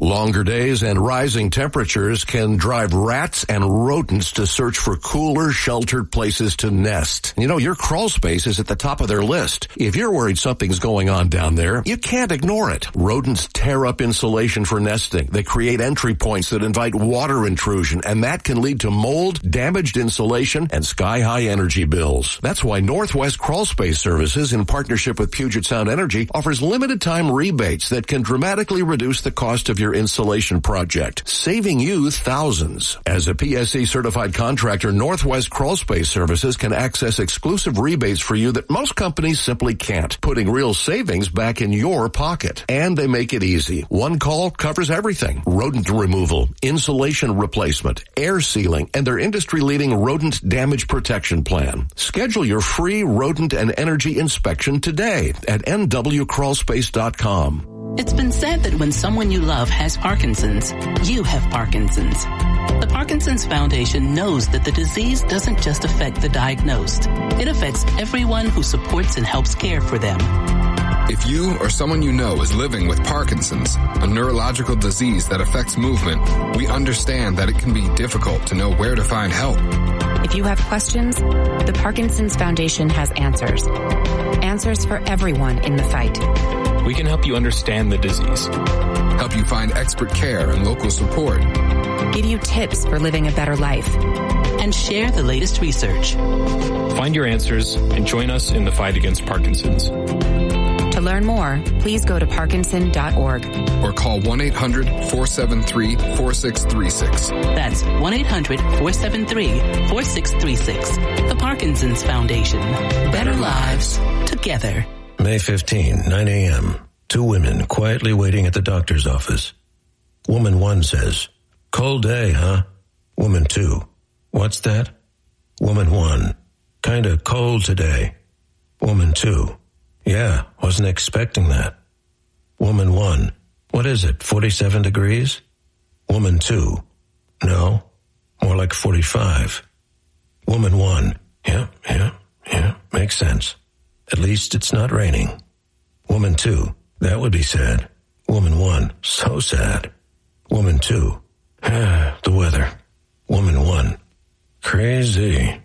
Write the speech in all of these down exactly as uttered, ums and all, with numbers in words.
Longer days and rising temperatures can drive rats and rodents to search for cooler, sheltered places to nest. You know, your crawl space is at the top of their list. If you're worried something's going on down there, you can't ignore it. Rodents tear up insulation for nesting. They create entry points that invite water intrusion, and that can lead to mold, damaged insulation, and sky-high energy bills. That's why Northwest Crawl Space Services, in partnership with Puget Sound Energy, offers limited-time rebates that can dramatically reduce the cost of your insulation project, saving you thousands. As a P S E certified contractor, Northwest Crawl Space Services can access exclusive rebates for you that most companies simply can't, putting real savings back in your pocket. And they make it easy. One call covers everything: rodent removal, insulation replacement, air sealing, and their industry-leading rodent damage protection plan. Schedule your free rodent and energy inspection today at N W crawl space dot com. It's been said that when someone you love has Parkinson's, you have Parkinson's. The Parkinson's Foundation knows that the disease doesn't just affect the diagnosed. It affects everyone who supports and helps care for them. If you or someone you know is living with Parkinson's, a neurological disease that affects movement, we understand that it can be difficult to know where to find help. If you have questions, the Parkinson's Foundation has answers. Answers for everyone in the fight. We can help you understand the disease, help you find expert care and local support, give you tips for living a better life, and share the latest research. Find your answers and join us in the fight against Parkinson's. To learn more, please go to parkinson dot org or call one eight hundred four seven three four six three six. That's one eight hundred four seven three four six three six. The Parkinson's Foundation. Better lives together. May fifteenth, nine a.m. Two women quietly waiting at the doctor's office. Woman one says, "Cold day, huh?" Woman two, "What's that?" Woman one, "Kinda cold today." Woman two, "Yeah, wasn't expecting that." Woman one, "What is it, forty-seven degrees?" Woman two, "No, more like forty-five." Woman one, "Yeah, yeah, yeah, makes sense. At least it's not raining." Woman two, "That would be sad." Woman one, "So sad." Woman two, "Ah, the weather." Woman one, "Crazy."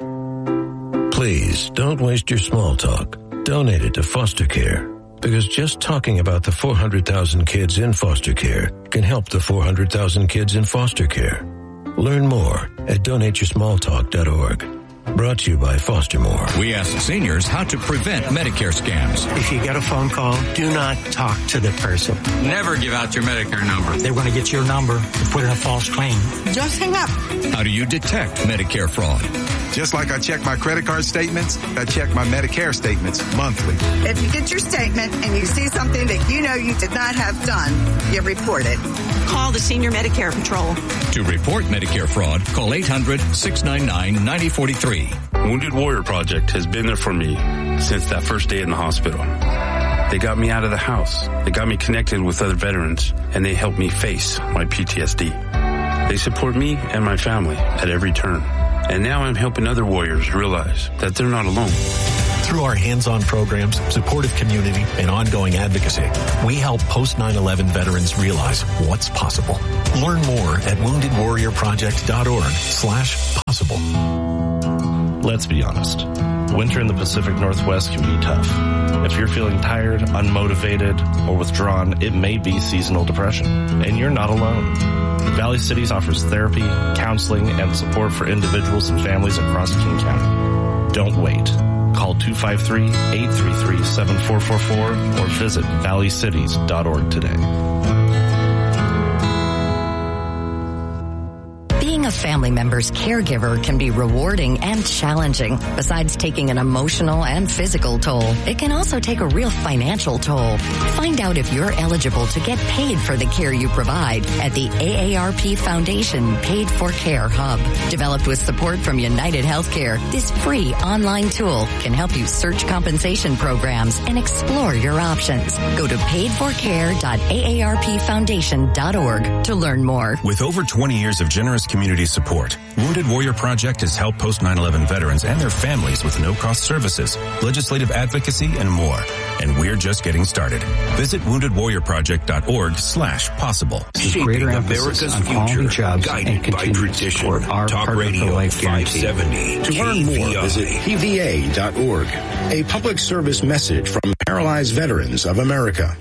Please don't waste your small talk. Donate it to foster care, because just talking about the four hundred thousand kids in foster care can help the four hundred thousand kids in foster care. Learn more at donate your small talk dot org. Brought to you by Foster More. We ask seniors how to prevent Medicare scams. If you get a phone call, do not talk to the person. Never give out your Medicare number. They're going to get your number and put in a false claim. Just hang up. How do you detect Medicare fraud? Just like I check my credit card statements, I check my Medicare statements monthly. If you get your statement and you see something that you know you did not have done, you report it. Call the Senior Medicare Patrol. To report Medicare fraud, call eight hundred six nine nine nine zero four three. Wounded Warrior Project has been there for me since that first day in the hospital. They got me out of the house. They got me connected with other veterans, and they helped me face my P T S D. They support me and my family at every turn. And now I'm helping other warriors realize that they're not alone. Through our hands-on programs, supportive community, and ongoing advocacy, we help post nine eleven veterans realize what's possible. Learn more at wounded warrior project dot org slash possible. Let's be honest. Winter in the Pacific Northwest can be tough. If you're feeling tired, unmotivated, or withdrawn, it may be seasonal depression. And you're not alone. Valley Cities offers therapy, counseling, and support for individuals and families across King County. Don't wait. Call two five three, eight three three, seven four four four or visit valley cities dot org today. Being a family member's caregiver can be rewarding and challenging. Besides taking an emotional and physical toll, it can also take a real financial toll. Find out if you're eligible to get paid for the care you provide at the A A R P Foundation Paid for Care Hub. Developed with support from United Healthcare, this free online tool can help you search compensation programs and explore your options. Go to paid for care dot A A R P foundation dot org to learn more. With over twenty years of generous community community support. Wounded Warrior Project has helped post nine eleven veterans and their families with no-cost services, legislative advocacy, and more. And we're just getting started. Visit wounded warrior project dot org slash possible. Shaping America's future, guided by tradition. Talk Radio five seventy. To learn more, visit P V A dot org. A public service message from Paralyzed Veterans of America.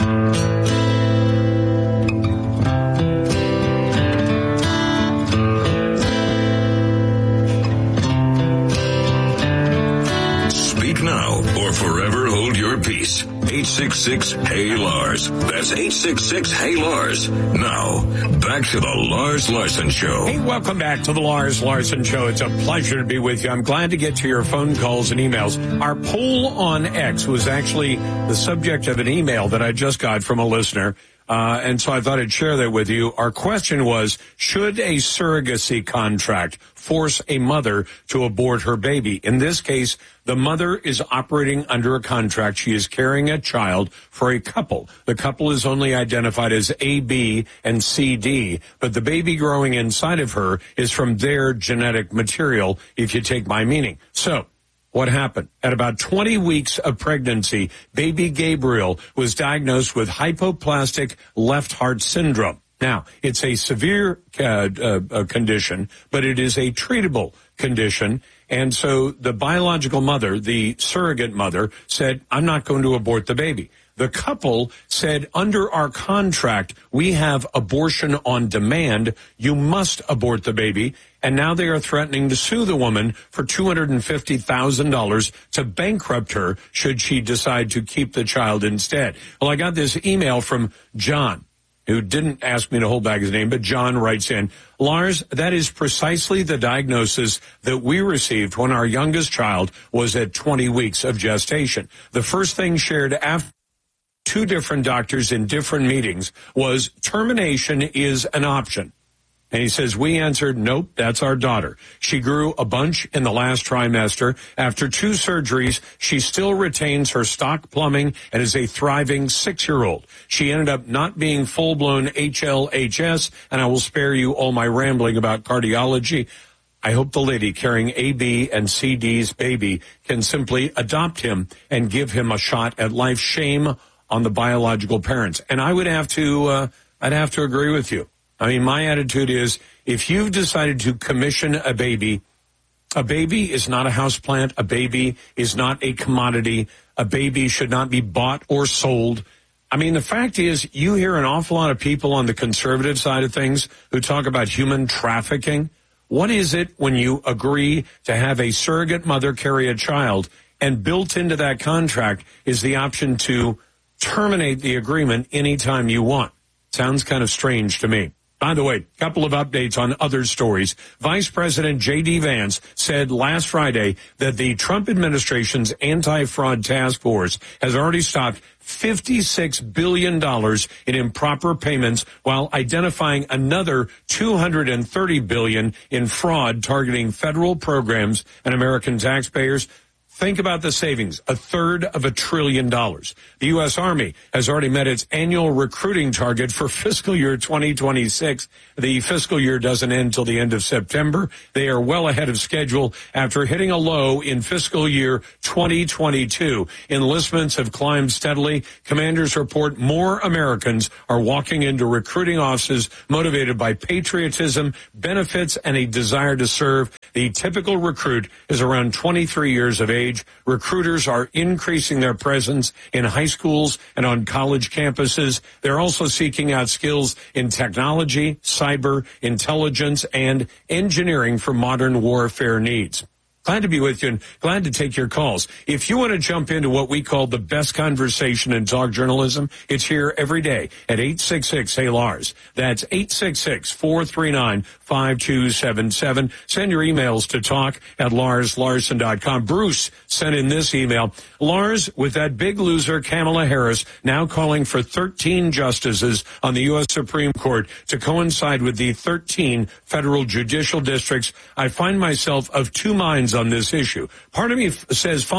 Speak now or forever hold your peace. eight six six, H E Y, Lars. That's eight six six, H E Y, Lars. Now, back to the Lars Larson Show. Hey, welcome back to the Lars Larson Show. It's a pleasure to be with you. I'm glad to get to your phone calls and emails. Our poll on X was actually the subject of an email that I just got from a listener. Uh, and so I thought I'd share that with you. Our question was, should a surrogacy contract force a mother to abort her baby? In this case, the mother is operating under a contract. She is carrying a child for a couple. The couple is only identified as A, B, and C, D, but the baby growing inside of her is from their genetic material, if you take my meaning. So, what happened? At about twenty weeks of pregnancy, baby Gabriel was diagnosed with hypoplastic left heart syndrome. Now, it's a severe uh, uh, condition, but it is a treatable condition. And so the biological mother, the surrogate mother, said, I'm not going to abort the baby. The couple said, under our contract, we have abortion on demand. You must abort the baby. And now they are threatening to sue the woman for two hundred fifty thousand dollars to bankrupt her should she decide to keep the child instead. Well, I got this email from John, who didn't ask me to hold back his name, but John writes in, Lars, that is precisely the diagnosis that we received when our youngest child was at twenty weeks of gestation. The first thing shared after two different doctors in different meetings was termination is an option. And he says, we answered, nope, that's our daughter. She grew a bunch in the last trimester. After two surgeries, she still retains her stock plumbing and is a thriving six-year-old. She ended up not being full-blown H L H S, and I will spare you all my rambling about cardiology. I hope the lady carrying A, B, and C, D's baby can simply adopt him and give him a shot at life. Shame on the biological parents. And I would have to, uh, I'd have to agree with you. I mean, my attitude is, if you've decided to commission a baby, a baby is not a houseplant. A baby is not a commodity. A baby should not be bought or sold. I mean, the fact is, you hear an awful lot of people on the conservative side of things who talk about human trafficking. What is it when you agree to have a surrogate mother carry a child, and built into that contract is the option to terminate the agreement anytime you want? Sounds kind of strange to me. By the way, a couple of updates on other stories. Vice President J D Vance said last Friday that the Trump administration's anti-fraud task force has already stopped fifty-six billion dollars in improper payments while identifying another two hundred thirty billion dollars in fraud targeting federal programs and American taxpayers. Think about the savings, a third of a trillion dollars. The U S. Army has already met its annual recruiting target for fiscal year twenty twenty-six. The fiscal year doesn't end until the end of September. They are well ahead of schedule after hitting a low in fiscal year twenty twenty-two. Enlistments have climbed steadily. Commanders report more Americans are walking into recruiting offices motivated by patriotism, benefits, and a desire to serve. The typical recruit is around twenty-three years of age. Recruiters are increasing their presence in high schools and on college campuses. They're also seeking out skills in technology, cyber, intelligence, and engineering for modern warfare needs. Glad to be with you and glad to take your calls. If you want to jump into what we call the best conversation in talk journalism, it's here every day at eight six six, H E Y, Lars. That's eight six six, four three nine, five two seven seven. Send your emails to talk at lars larson dot com. Bruce sent in this email. Lars, with that big loser Kamala Harris now calling for thirteen justices on the U S. Supreme Court to coincide with the thirteen federal judicial districts, I find myself of two minds on this issue. Part of me f- says, fine,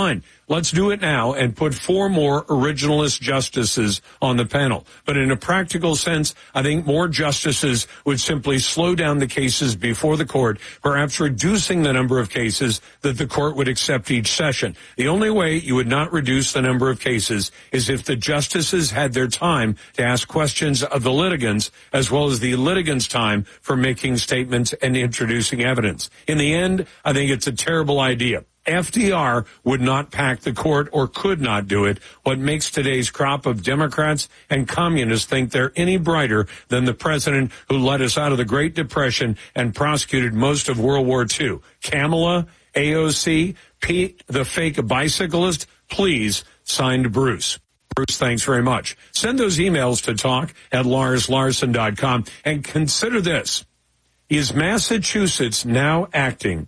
let's do it now and put four more originalist justices on the panel. But in a practical sense, I think more justices would simply slow down the cases before the court, perhaps reducing the number of cases that the court would accept each session. The only way you would not reduce the number of cases is if the justices had their time to ask questions of the litigants, as well as the litigants' time for making statements and introducing evidence. In the end, I think it's a terrible idea. F D R would not pack the court or could not do it. What makes today's crop of Democrats and communists think they're any brighter than the president who led us out of the Great Depression and prosecuted most of World War Two. Kamala, A O C, Pete, the fake bicyclist, please, signed Bruce. Bruce, thanks very much. Send those emails to talk at lars larson dot com and consider this. Is Massachusetts now acting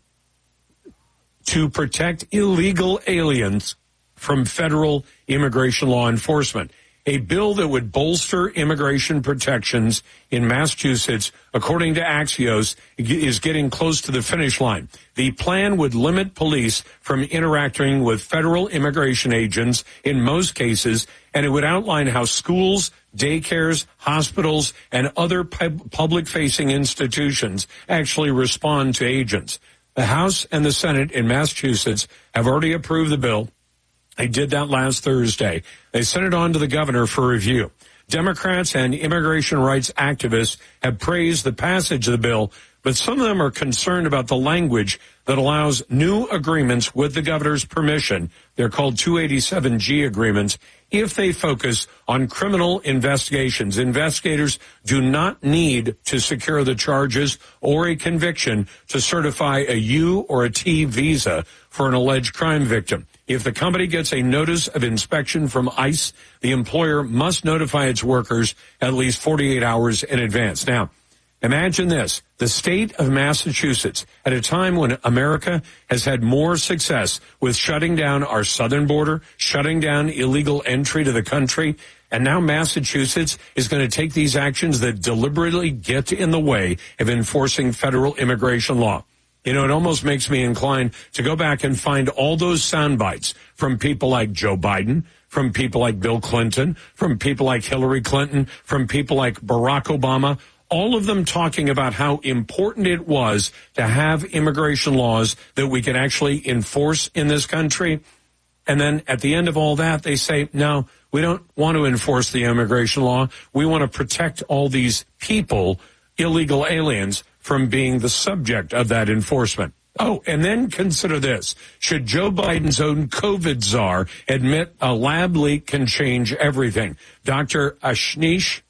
to protect illegal aliens from federal immigration law enforcement? A bill that would bolster immigration protections in Massachusetts, according to Axios, is getting close to the finish line. The plan would limit police from interacting with federal immigration agents in most cases, and it would outline how schools, daycares, hospitals, and other pub- public-facing institutions actually respond to agents. The House and the Senate in Massachusetts have already approved the bill. They did that last Thursday. They sent it on to the governor for review. Democrats and immigration rights activists have praised the passage of the bill, but some of them are concerned about the language that allows new agreements with the governor's permission. They're called two eighty-seven G agreements if they focus on criminal investigations. Investigators do not need to secure the charges or a conviction to certify a U or a T visa for an alleged crime victim. If the company gets a notice of inspection from ICE, the employer must notify its workers at least forty-eight hours in advance. Now, imagine this, the state of Massachusetts, at a time when America has had more success with shutting down our southern border, shutting down illegal entry to the country, and now Massachusetts is going to take these actions that deliberately get in the way of enforcing federal immigration law. You know, it almost makes me inclined to go back and find all those sound bites from people like Joe Biden, from people like Bill Clinton, from people like Hillary Clinton, from people like Barack Obama, all of them talking about how important it was to have immigration laws that we could actually enforce in this country. And then at the end of all that, they say, no, we don't want to enforce the immigration law. We want to protect all these people, illegal aliens, from being the subject of that enforcement. Oh, and then consider this. Should Joe Biden's own COVID czar admit a lab leak can change everything? Doctor Ashish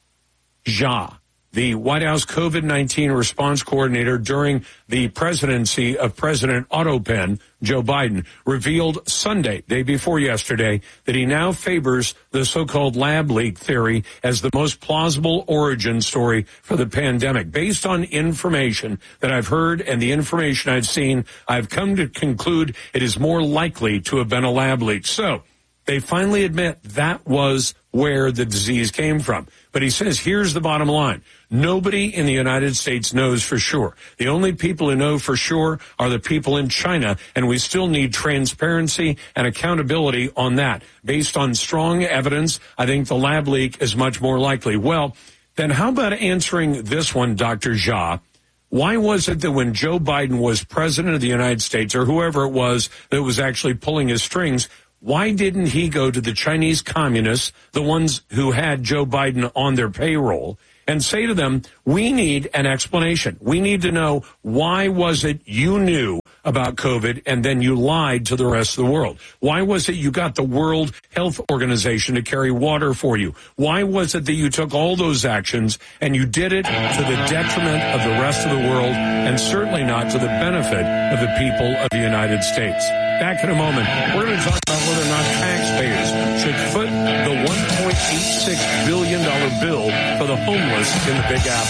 Jha, the White House COVID nineteen response coordinator during the presidency of President Otto Penn, Joe Biden, revealed Sunday, day before yesterday, that he now favors the so-called lab leak theory as the most plausible origin story for the pandemic. Based on information that I've heard and the information I've seen, I've come to conclude it is more likely to have been a lab leak. So they finally admit that was where the disease came from. But he says, here's the bottom line. Nobody in the United States knows for sure. The only people who know for sure are the people in China, and we still need transparency and accountability on that. Based on strong evidence, I think the lab leak is much more likely. Well, then how about answering this one, Doctor Jha? Why was it that when Joe Biden was president of the United States, or whoever it was that was actually pulling his strings, why didn't he go to the Chinese communists, the ones who had Joe Biden on their payroll, and say to them, we need an explanation. We need to know, why was it you knew about COVID and then you lied to the rest of the world? Why was it you got the World Health Organization to carry water for you? Why was it that you took all those actions and you did it to the detriment of the rest of the world and certainly not to the benefit of the people of the United States? Back in a moment, we're going to talk about whether or not taxpayers should foot the one point eight six billion dollars bill for the homeless in the Big Apple.